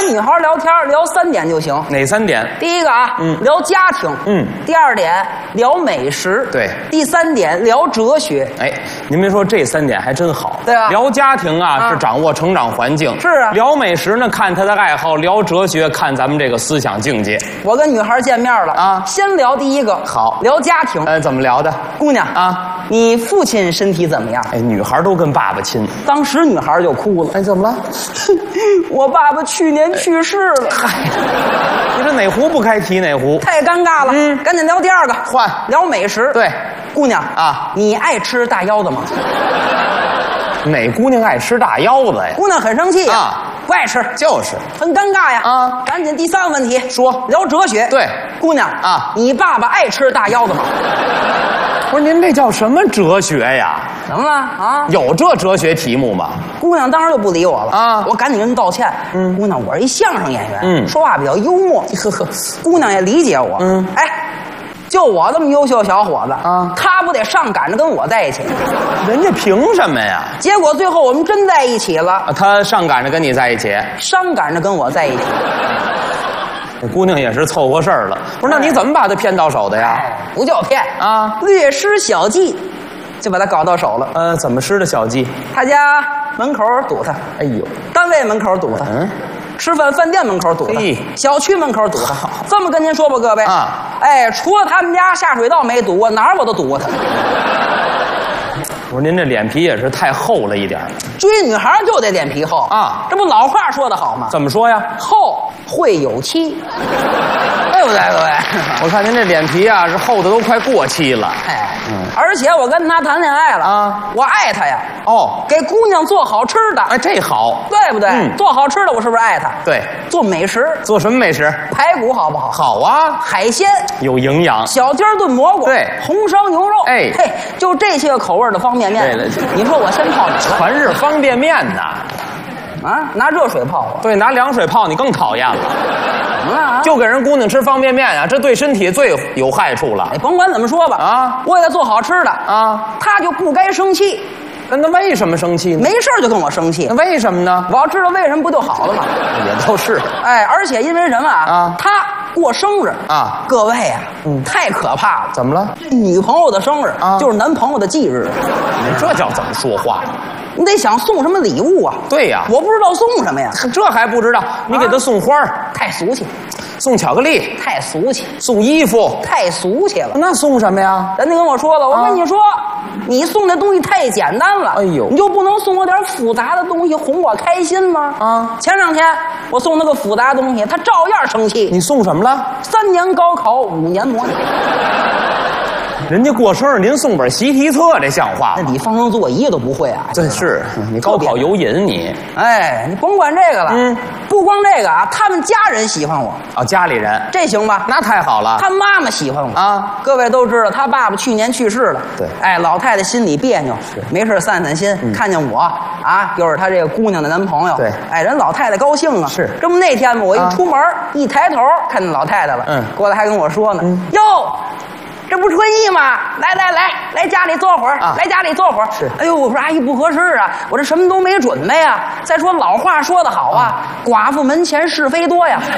女孩聊天聊3点就行。 哪3点？ 第一个啊，聊家庭。第2点聊美食。 对。 第3点聊哲学。 哎，您别说这3点还真好。 对啊。 聊家庭啊是掌握成长环境。 是啊。 聊美食呢看他的爱好，聊哲学看咱们这个思想境界。 我跟女孩见面了啊，先聊第一个。 好。 聊家庭。 怎么聊的？ 姑娘啊，你父亲身体怎么样？ 哎，女孩都跟爸爸亲。 当时女孩就哭了。 哎，怎么了？ 我爸爸去年去世了。 嗨，你这哪壶不开提哪壶， 太尴尬了。赶紧聊第2个， 换聊美食。 对， 姑娘啊， 你爱吃大腰子吗？ 哪姑娘爱吃大腰子呀？ 姑娘很生气啊，不爱吃， 就是很尴尬呀。 啊， 赶紧第3个问题， 说聊哲学。 对， 姑娘啊，你爸爸爱吃大腰子吗？ 不是您这叫什么哲学呀？ 怎么了啊？ 有这哲学题目吗？ 姑娘当时就不理我了啊！我赶紧跟她道歉。姑娘，我是一相声演员，说话比较幽默。呵呵，姑娘也理解我。哎，就我这么优秀小伙子啊，他不得上赶着跟我在一起？ 人家凭什么呀？ 结果最后我们真在一起了。 他上赶着跟你在一起？ 上赶着跟我在一起。 这姑娘也是凑合事儿了。不是，那你怎么把她骗到手的呀？ 不叫骗啊， 略施小计，就把她搞到手了。 怎么施的小计？ 他家门口堵他， 哎呦， 单位门口堵他，吃饭饭店门口堵他，小区门口堵他。这么跟您说吧，各位啊，哎，除了他们家下水道没堵过，哪儿我都堵过他。 我说您这脸皮也是太厚了一点。 追女孩就得脸皮厚啊，这不老话说得好吗？ 怎么说呀？ 厚会有期，对不对，各位？ 我看您这脸皮啊是厚的都快过期了。 哎，而且我跟他谈恋爱了啊，我爱他呀。哦，给姑娘做好吃的， 哎，这好， 对不对？做好吃的，我是不是爱他？ 对， 做美食， 做什么美食？ 排骨好不好？ 好啊， 海鲜有营养， 小鸡儿炖蘑菇， 对， 红烧牛肉， 哎， 嘿，就这些个口味的方便面。 对了， 你说我先泡哪个？ 全是方便面呐。 啊，拿热水泡我。 对，拿凉水泡你更讨厌了。 怎么了啊？ 就给人姑娘吃方便面啊，这对身体最有害处了。 你甭管怎么说吧啊，我给他做好吃的啊，他就不该生气。 那为什么生气呢？ 没事就跟我生气， 那为什么呢？ 我要知道为什么不就好了吗？ 也都是。 哎，而且因为什么啊？他过生日啊，各位啊，太可怕了。 怎么了？ 女朋友的生日啊，就是男朋友的忌日。 你这叫怎么说话？ 你得想送什么礼物啊？ 对呀， 我不知道送什么呀。 这还不知道？你给他送花太俗气； 送巧克力太俗气； 送衣服太俗气了。 那送什么呀？ 人家跟我说了，我跟你说，你送的东西太简单了。 哎呦， 你就不能送我点复杂的东西哄我开心吗？啊！前2天我送那个复杂的东西，他照样生气。 你送什么了 ？3年高考5年模拟。 人家过生日，您送本习题册，这像话吗？ 那李方生做一个都不会啊！ 真是，你高考有瘾你。 哎，你甭管这个了，不光这个啊，他们家人喜欢我啊，家里人这行吧？ 那太好了。 他妈妈喜欢我啊，各位都知道，他爸爸去年去世了。 对， 哎，老太太心里别扭，没事散散心，看见我啊，又是他这个姑娘的男朋友。对，哎，人老太太高兴啊。是，这不那天嘛，我一出门一抬头看见老太太了，过来还跟我说呢，哟。这不春意吗？来家里坐会儿，来家里坐会儿。是，哎呦，我说阿姨不合适啊，我这什么都没准备啊。再说老话说得好啊，寡妇门前是非多呀。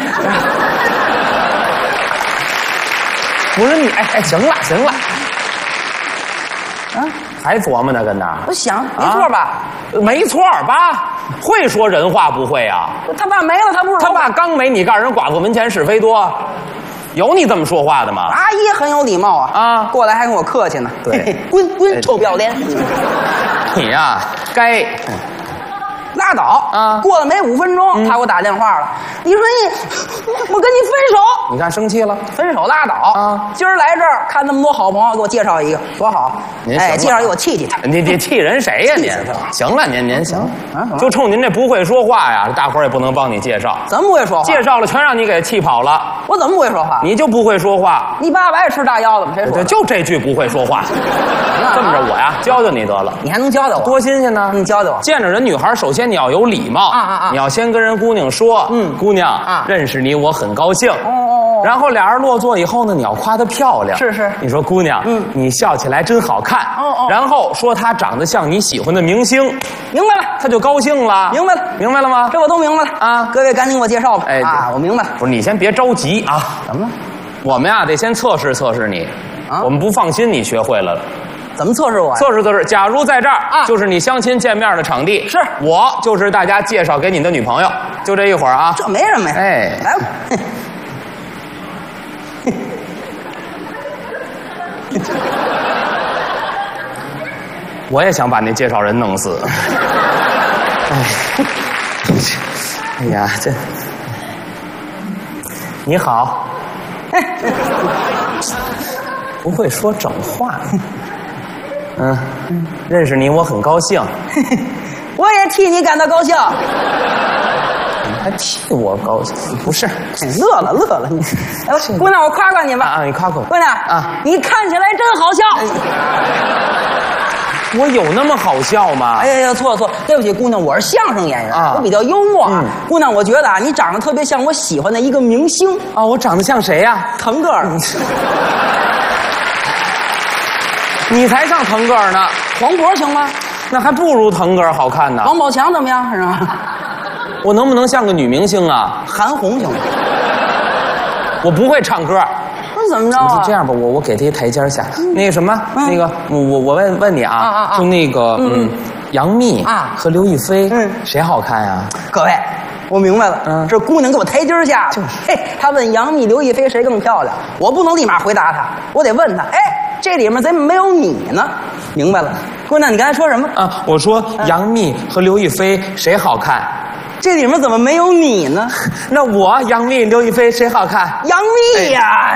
不是你，哎，行了，啊，还琢磨呢，跟那儿。 我想没错吧？ 没错吧？会说人话不会啊？ 他爸没了，他不是他爸刚没，你告诉人寡妇门前是非多。有你这么说话的吗？ 阿姨很有礼貌啊！啊，过来还跟我客气呢。 对， 滚，臭不要脸！ 你呀，该拉倒啊！过了没5分钟，他给我打电话了。你说我跟你分手。 你看生气了？ 分手拉倒啊！今儿来这儿看那么多好朋友，给我介绍一个，多好！哎，介绍给我气气他。 你气人谁呀？您行了，您行啊！就冲您这不会说话呀，大伙儿也不能帮你介绍。 怎么不会说话？ 介绍了全让你给气跑了。 我怎么不会说话？ 你就不会说话。 你爸爸爱吃大腰子吗？谁说？ 就这句不会说话。这么着，我呀教教你得了。 你还能教教我？ 多新鲜呢！ 你教教我。 见着人女孩，首先你要有礼貌啊！你要先跟人姑娘说，姑娘啊，认识你我很高兴。 然后俩人落座以后呢，你要夸她漂亮。 是。 你说姑娘，你笑起来真好看。然后说她长得像你喜欢的明星。 明白了， 她就高兴了。 明白了， 明白了吗？ 这我都明白了啊！各位赶紧给我介绍吧。我明白了。 不是，你先别着急啊。 怎么了？ 我们呀得先测试测试你。我们不放心你学会了。 怎么测试我呀？ 测试测试。假如在这儿就是你相亲见面的场地， 是我就是大家介绍给你的女朋友，就这一会儿啊。 这没什么呀。来吧。 我也想把那介绍人弄死。哎呀，这你好。不会说整话。认识你我很高兴。 我也替你感到高兴。 你还替我高兴？不是， 乐了你。姑娘，我夸夸你吧。 你夸夸我。 姑娘你看起来真好笑。 我有那么好笑吗？ 哎呀，错，对不起，姑娘，我是相声演员，我比较幽默。姑娘，我觉得你长得特别像我喜欢的一个明星。 我长得像谁呀？ 腾格尔。 你才像腾格尔呢。 黄渤行吗？ 那还不如腾格尔好看呢。 王宝强怎么样？是吧？ 我能不能像个女明星啊？ 韩红行吗？ 我不会唱歌。 那怎么着啊？ 这样吧，我给他一台阶下。那个什么，那个我问你啊，就那个杨幂和刘亦菲，谁好看呀？ 各位，我明白了，这姑娘给我台阶下。嘿，她问杨幂、刘亦菲谁更漂亮，我不能立马回答她，我得问她，这里面怎么没有你呢？明白了，姑娘，你刚才说什么？ 我说杨幂和刘亦菲谁好看？ 这里面怎么没有你呢？ 那我杨幂、刘亦菲谁好看？ 杨幂呀！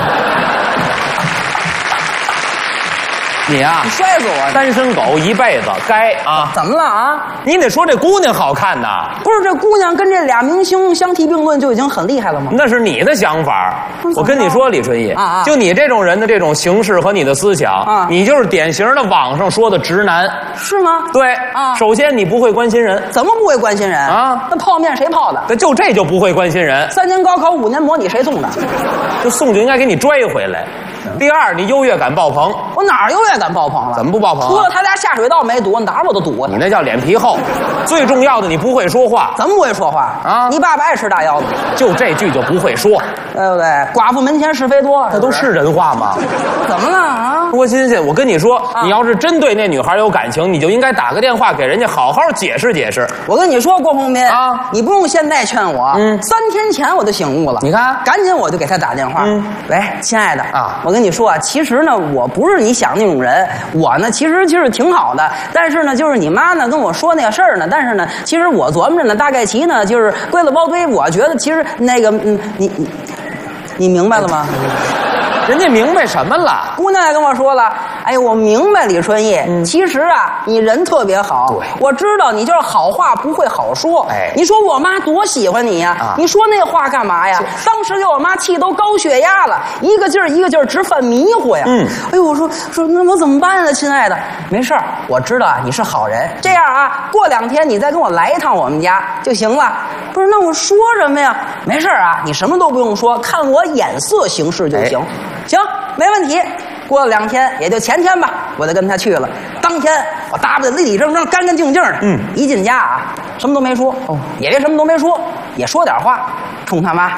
你啊， 你摔死我！ 单身狗一辈子该啊！ 怎么了啊？ 你得说这姑娘好看呐。 不是，这姑娘跟这俩明星相提并论就已经很厉害了吗？ 那是你的想法。我跟你说，李春义就你这种人的这种形式和你的思想你就是典型的网上说的直男。 是吗？ 对首先你不会关心人。 怎么不会关心人啊？那泡面谁泡的？ 就这就不会关心人。 3年高考5年模拟谁送的？ 就送就应该给你拽回来。第二，你优越感爆棚。 我哪儿优越感爆棚了？ 怎么不爆棚？ 除了他家下水道没堵，哪儿我都堵。 你那叫脸皮厚。最重要的，你不会说话。 怎么不会说话啊？你爸爸爱吃大腰子， 就这句就不会说， 对不对？寡妇门前是非多， 这都是人话吗？ 怎么了啊？ 多新鲜！我跟你说，你要是真对那女孩有感情，你就应该打个电话给人家，好好解释解释。 我跟你说，郭宏斌你不用现在劝我，3天前我就醒悟了。 你看， 赶紧我就给他打电话。喂，亲爱的我跟你说其实呢，我不是你想那种人，我呢其实挺好的，但是呢，就是你妈呢跟我说那个事儿呢，但是呢，其实我琢磨着呢，大概其呢就是归了包堆，我觉得其实那个你明白了吗？ 人家明白什么了？ 姑娘也跟我说了，哎，我明白李春义，其实你人特别好， 对， 我知道你就是好话不会好说。你说我妈多喜欢你呀，你说那话干嘛呀？当时给我妈气都高血压了，一个劲儿直犯迷糊呀。哎呦，我说那我怎么办啊，亲爱的？没事儿，我知道你是好人。这样过2天你再跟我来一趟我们家就行了。不是，那我说什么呀？没事儿你什么都不用说，看我眼色行事就行。行，没问题。过了2天，也就前天吧，我就跟他去了。当天我打扮得理理正正、干干净净的。一进家什么都没说，也别什么都没说，也说点话，冲他妈，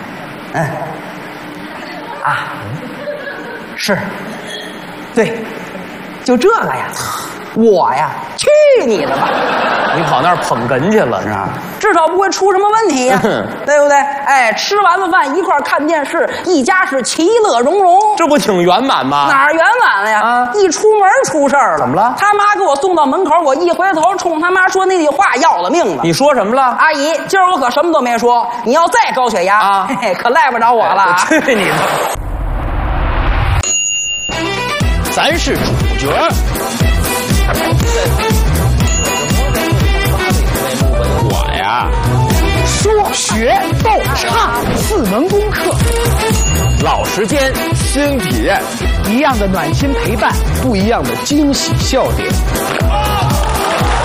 是，对，就这个呀。我呀，去你的吧！ 你跑那儿捧哏去了是吧？ 至少不会出什么问题呀，对不对？吃完了饭一块看电视，一家是其乐融融， 这不挺圆满吗？ 哪儿圆满了呀？一出门出事儿了。 怎么了？ 他妈给我送到门口，我一回头冲他妈说那句话，要了命了。 你说什么了？ 阿姨，今儿我可什么都没说，你要再高血压可赖不着我了。 去你的！ 咱是主角。我呀，说学逗唱4门功课，老时间，新体验，一样的暖心陪伴，不一样的惊喜笑点。